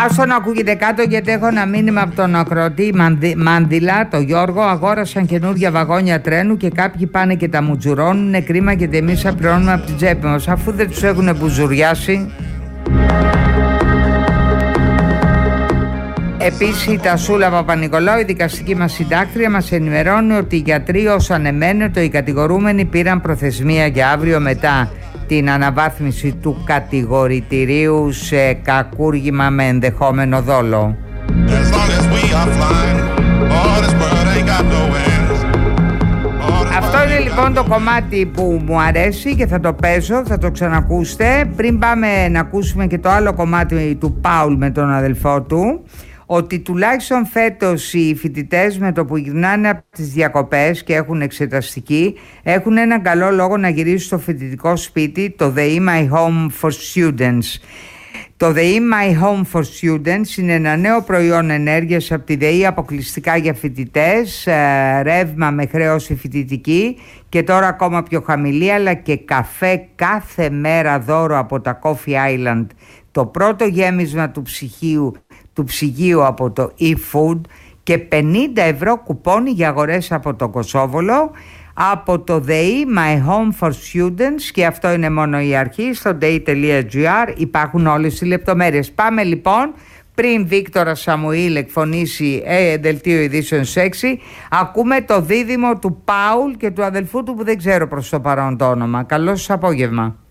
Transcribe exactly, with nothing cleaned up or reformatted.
Άστο να ακούγεται κάτω, γιατί έχω ένα μήνυμα από τον ακροατή Μάνδυλα, το Γιώργο. Αγόρασαν καινούργια βαγόνια τρένου και κάποιοι πάνε και τα μουτζουρώνουν. Είναι κρίμα, γιατί εμείς θα πληρώνουμε από την τσέπη μας, αφού δεν τους έχουν μπουζουριάσει. Επίσης η Τασούλα Παπα-Νικολάου, η δικαστική μας συντάκτρια, μας ενημερώνει ότι οι γιατροί ως ανεμένετο οι κατηγορούμενοι πήραν προθεσμία για αύριο μετά την αναβάθμιση του κατηγορητηρίου σε κακούργημα με ενδεχόμενο δόλο. Αυτό είναι λοιπόν το κομμάτι που μου αρέσει και θα το παίζω, θα το ξανακούσετε. Πριν πάμε να ακούσουμε και το άλλο κομμάτι του Πάουλ με τον αδελφό του, ότι τουλάχιστον φέτος οι φοιτητές με το που γυρνάνε από τις διακοπές και έχουν εξεταστική έχουν έναν καλό λόγο να γυρίσουν στο φοιτητικό σπίτι, το The In My Home for Students. Το The In My Home for Students είναι ένα νέο προϊόν ενέργειας από τη ΔΕΗ αποκλειστικά για φοιτητές, ρεύμα με χρέωση φοιτητική και τώρα ακόμα πιο χαμηλή, αλλά και καφέ κάθε μέρα δώρο από τα Coffee Island, το πρώτο γέμισμα του ψυγείου, του ψυγείου από το eFood και πενήντα ευρώ κουπόνι για αγορές από το Κωσόβολο από το The In My Home for Students, και αυτό είναι μόνο η αρχή. Στο day.gr υπάρχουν όλες οι λεπτομέρειες. Πάμε λοιπόν, πριν Βίκτορα Σαμουήλ εκφωνήσει ε, δελτίο ειδήσεων έξι, ακούμε το δίδυμο του Πάουλ και του αδελφού του που δεν ξέρω προς το παρόν το όνομα. Καλό σας απόγευμα.